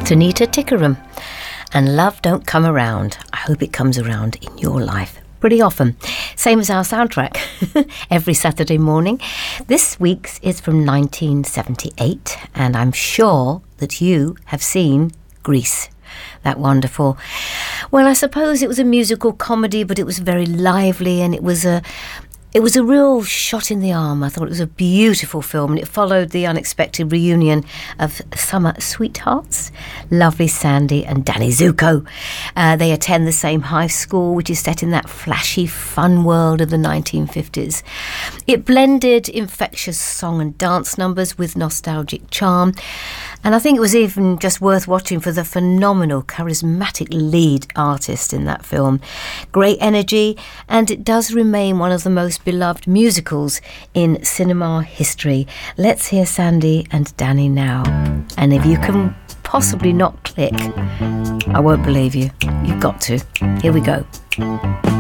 Tanita Tikaram and Love Don't Come Around. I hope it comes around in your life pretty often. Same as our soundtrack every Saturday morning. This week's is from 1978, and I'm sure that you have seen Grease. That wonderful, well, I suppose it was a musical comedy, but it was very lively, and it was a real shot in the arm. I thought it was a beautiful film, and it followed the unexpected reunion of summer sweethearts, lovely Sandy and Danny Zuko. They attend the same high school, which is set in that flashy, fun world of the 1950s. It blended infectious song and dance numbers with nostalgic charm, and I think it was even just worth watching for the phenomenal, charismatic lead artist in that film. Great energy, and it does remain one of the most beloved musicals in cinema history. Let's hear Sandy and Danny now. And if you can possibly not click, I won't believe you. You've got to. Here we go.